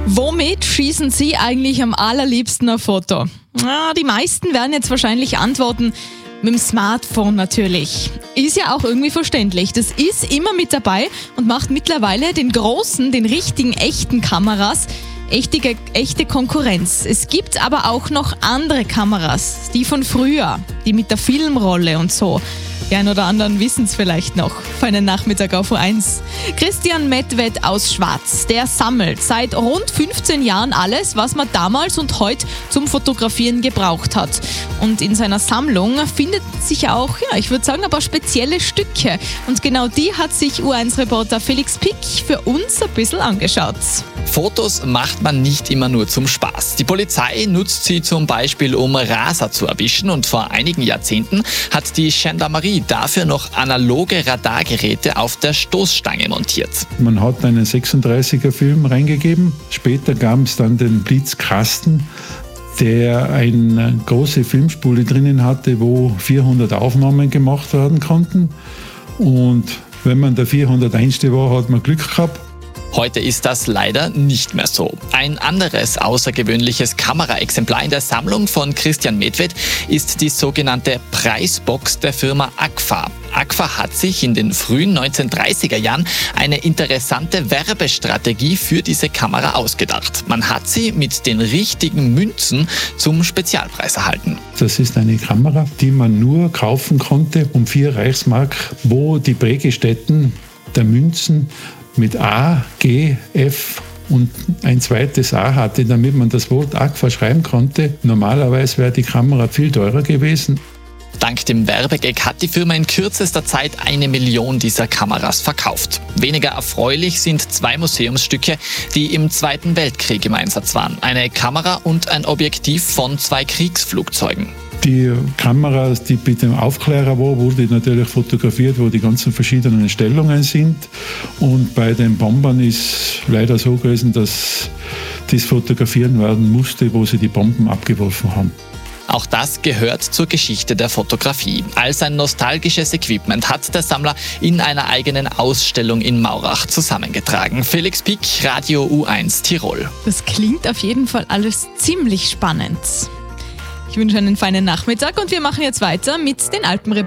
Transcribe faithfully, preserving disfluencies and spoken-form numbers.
Womit schießen Sie eigentlich am allerliebsten ein Foto? Na, die meisten werden jetzt wahrscheinlich antworten, mit dem Smartphone natürlich. Ist ja auch irgendwie verständlich. Das ist immer mit dabei und macht mittlerweile den großen, den richtigen, echten Kameras echte, echte Konkurrenz. Es gibt aber auch noch andere Kameras, die von früher, die mit der Filmrolle und so. Die einen oder anderen wissen es vielleicht noch, für einen Nachmittag auf U eins. Christian Medved aus Schwaz, der sammelt seit rund fünfzehn Jahren alles, was man damals und heute zum Fotografieren gebraucht hat. Und in seiner Sammlung findet sich auch, ja, ich würde sagen, ein paar spezielle Stücke. Und genau die hat sich U eins-Reporter Felix Pick für uns ein bisschen angeschaut. Fotos macht man nicht immer nur zum Spaß. Die Polizei nutzt sie zum Beispiel, um Raser zu erwischen, und vor einigen Jahrzehnten hat die Gendarmerie dafür noch analoge Radargeräte auf der Stoßstange montiert. Man hat einen sechsunddreißiger Film reingegeben. Später gab es dann den Blitzkasten, der eine große Filmspule drinnen hatte, wo vierhundert Aufnahmen gemacht werden konnten. Und wenn man der vierhunderteins war, hat man Glück gehabt. Heute ist das leider nicht mehr so. Ein anderes außergewöhnliches Kameraexemplar in der Sammlung von Christian Medved ist die sogenannte Preisbox der Firma Agfa. Agfa hat sich in den frühen neunzehnhundertdreißiger Jahren eine interessante Werbestrategie für diese Kamera ausgedacht. Man hat sie mit den richtigen Münzen zum Spezialpreis erhalten. Das ist eine Kamera, die man nur kaufen konnte um vier Reichsmark, wo die Prägestätten der Münzen mit A, G, F und ein zweites A hatte, damit man das Wort Agfa schreiben konnte. Normalerweise wäre die Kamera viel teurer gewesen. Dank dem Werbegag hat die Firma in kürzester Zeit eine Million dieser Kameras verkauft. Weniger erfreulich sind zwei Museumsstücke, die im Zweiten Weltkrieg im Einsatz waren. Eine Kamera und ein Objektiv von zwei Kriegsflugzeugen. Die Kamera, die mit dem Aufklärer war, wurde natürlich fotografiert, wo die ganzen verschiedenen Stellungen sind. Und bei den Bombern ist leider so gewesen, dass das fotografieren werden musste, wo sie die Bomben abgeworfen haben. Auch das gehört zur Geschichte der Fotografie. Als ein nostalgisches Equipment hat der Sammler in einer eigenen Ausstellung in Maurach zusammengetragen. Felix Pick, Radio U eins Tirol. Das klingt auf jeden Fall alles ziemlich spannend. Ich wünsche einen feinen Nachmittag und wir machen jetzt weiter mit den Alpenreportern.